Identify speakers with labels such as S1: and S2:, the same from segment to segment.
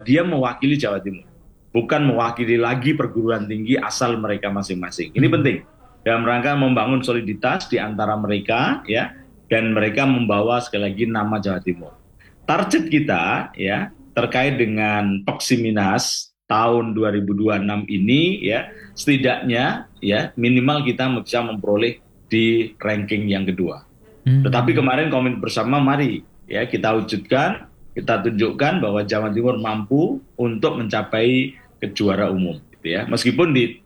S1: dia mewakili Jawa Timur, bukan mewakili lagi perguruan tinggi asal mereka masing-masing. Ini penting dalam rangka membangun soliditas di antara mereka, ya, dan mereka membawa sekali lagi nama Jawa Timur. Target kita, ya, terkait dengan Peksiminas tahun 2026 ini, ya, setidaknya, ya, minimal kita bisa memperoleh di ranking yang kedua. Tetapi kemarin komit bersama, mari, ya, kita wujudkan, kita tunjukkan bahwa Jawa Timur mampu untuk mencapai ke juara umum, gitu ya. Meskipun di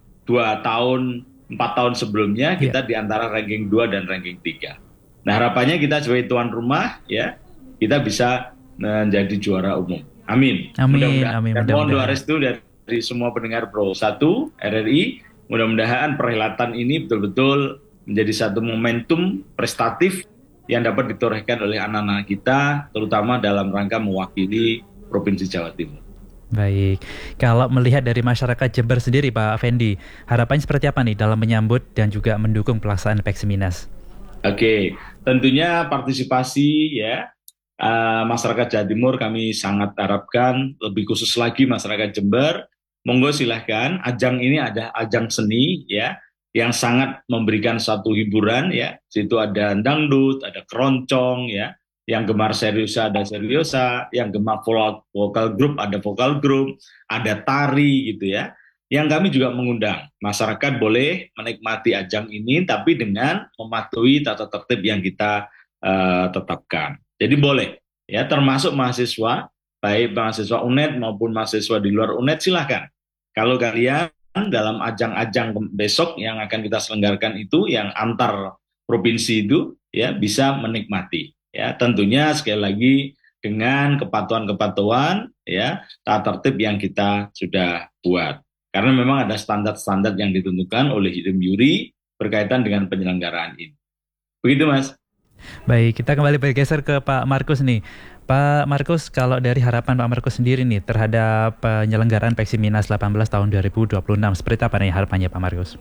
S1: 4 tahun sebelumnya kita di antara ranking 2 dan ranking 3. Nah, harapannya kita sebagai tuan rumah, ya, kita bisa menjadi juara umum. Amin. Mudah-mudahan. Dan mohon doa restu dari semua pendengar Pro 1 RRI. Mudah-mudahan perhelatan ini betul-betul menjadi satu momentum prestatif yang dapat ditorehkan oleh anak-anak kita, terutama dalam rangka mewakili Provinsi Jawa Timur.
S2: Baik, kalau melihat dari masyarakat Jember sendiri, Pak Fendi, harapannya seperti apa nih dalam menyambut dan juga mendukung pelaksanaan Peksiminas?
S1: Oke, tentunya partisipasi, ya, masyarakat Jawa Timur kami sangat harapkan, lebih khusus lagi masyarakat Jember. Monggo silahkan, ajang ini ada ajang seni, ya, yang sangat memberikan satu hiburan, ya. Situ ada dangdut, ada keroncong, ya. Yang gemar seriosa ada seriosa, yang gemar vokal group ada vokal group, ada tari, gitu ya. Yang kami juga mengundang masyarakat boleh menikmati ajang ini, tapi dengan mematuhi tata tertib yang kita tetapkan. Jadi boleh, ya, termasuk mahasiswa, baik mahasiswa UNED maupun mahasiswa di luar UNED, silahkan. Kalau kalian dalam ajang-ajang besok yang akan kita selenggarakan itu, yang antar provinsi itu, ya, bisa menikmati. Ya, tentunya sekali lagi dengan kepatuhan-kepatuhan, ya, tata tertib yang kita sudah buat. Karena memang ada standar-standar yang ditentukan oleh tim juri berkaitan dengan penyelenggaraan ini. Begitu, Mas.
S2: Baik, kita kembali bergeser ke Pak Markus nih. Pak Markus, kalau dari harapan Pak Markus sendiri nih terhadap penyelenggaraan Peksiminas 18 tahun 2026, seperti apa nih harapannya Pak Markus?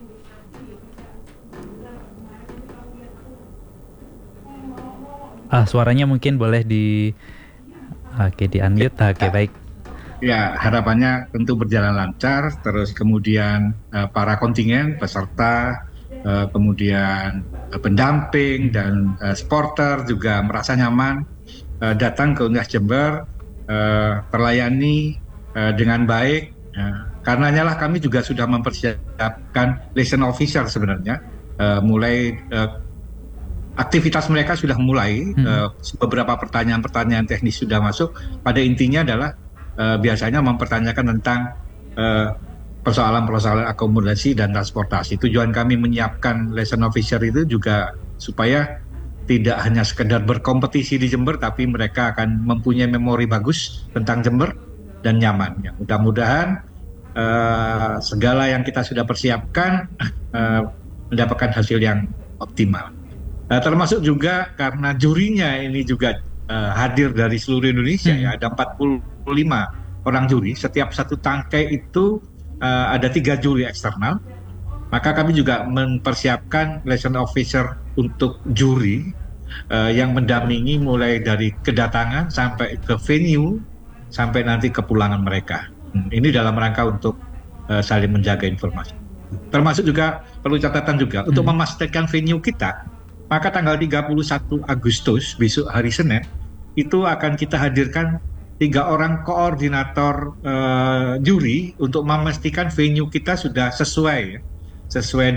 S2: Suaranya mungkin boleh di-unmute. Oke, baik.
S3: Ya, harapannya tentu berjalan lancar, terus kemudian para kontingen, peserta, kemudian pendamping dan supporter juga merasa nyaman datang ke Unas Jember, terlayani dengan baik. Karenanya lah kami juga sudah mempersiapkan liaison officer sebenarnya, mulai aktivitas mereka sudah mulai, beberapa pertanyaan-pertanyaan teknis sudah masuk. Pada intinya adalah biasanya mempertanyakan tentang persoalan-persoalan akomodasi dan transportasi. Tujuan kami menyiapkan liaison officer itu juga supaya tidak hanya sekedar berkompetisi di Jember, tapi mereka akan mempunyai memori bagus tentang Jember dan nyaman. Ya, mudah-mudahan segala yang kita sudah persiapkan mendapatkan hasil yang optimal. Termasuk juga karena jurinya ini juga hadir dari seluruh Indonesia, ya, ada 45 orang juri. Setiap satu tangkai itu ada 3 juri eksternal. Maka kami juga mempersiapkan liaison officer untuk juri yang mendampingi mulai dari kedatangan sampai ke venue sampai nanti kepulangan mereka. Ini dalam rangka untuk saling menjaga informasi. Termasuk juga perlu catatan juga untuk memastikan venue kita. Maka tanggal 31 Agustus, besok hari Senin, itu akan kita hadirkan 3 orang koordinator juri untuk memastikan venue kita sudah sesuai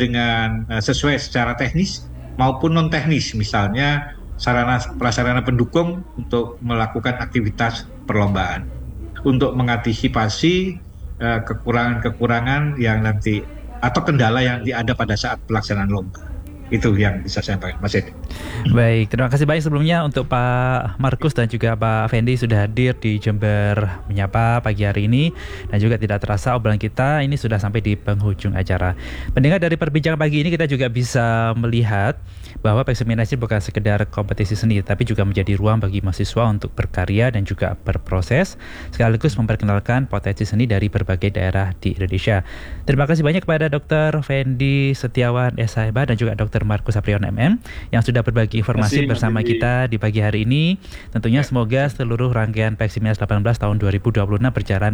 S3: secara teknis maupun non teknis, misalnya sarana prasarana pendukung untuk melakukan aktivitas perlombaan, untuk mengantisipasi kekurangan-kekurangan yang nanti atau kendala yang ada pada saat pelaksanaan lomba. Itu yang bisa saya sampaikan, Mas Edi.
S2: Baik, terima kasih banyak sebelumnya untuk Pak Markus dan juga Pak Fendi sudah hadir di Jember Menyapa pagi hari ini. Dan juga tidak terasa obrolan kita ini sudah sampai di penghujung acara. Pendengar, dari perbincangan pagi ini kita juga bisa melihat bahwa Peksiminas bukan sekedar kompetisi seni, tapi juga menjadi ruang bagi mahasiswa untuk berkarya dan juga berproses, sekaligus memperkenalkan potensi seni dari berbagai daerah di Indonesia. Terima kasih banyak kepada Dr. Fendi Setiawan SHB dan juga Dr. Markus Aprion MM yang sudah berbagi informasi bersama kita di pagi hari ini. Tentunya semoga seluruh rangkaian Peksiminas 18 tahun 2026 berjalan